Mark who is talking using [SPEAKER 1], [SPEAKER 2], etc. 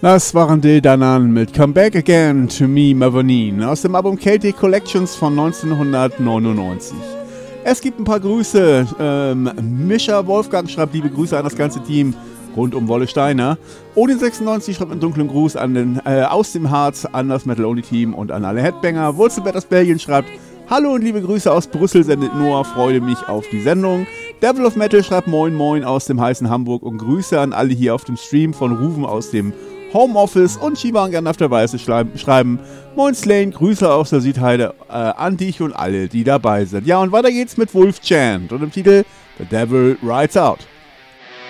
[SPEAKER 1] Das waren die Danan mit Come Back Again to Me Mavonin aus dem Album Celtic Collections von 1999. Es gibt ein paar Grüße. Mischa Wolfgang schreibt liebe Grüße an das ganze Team rund um Wolle Steiner. Odin96 schreibt einen dunklen Gruß aus dem Harz an das Metal Only Team und an alle Headbanger. Wurzelbett aus Belgien schreibt: Hallo und liebe Grüße aus Brüssel, sendet Noah, freue mich auf die Sendung. Devil of Metal schreibt Moin Moin aus dem heißen Hamburg und Grüße an alle hier auf dem Stream von Ruven aus dem Homeoffice, und Shiban gerne auf der Weiße schreiben: Moin Slane, Grüße aus der Südheide an dich und alle, die dabei sind. Ja, und weiter geht's mit Wolf Chant und im Titel The Devil Rides Out.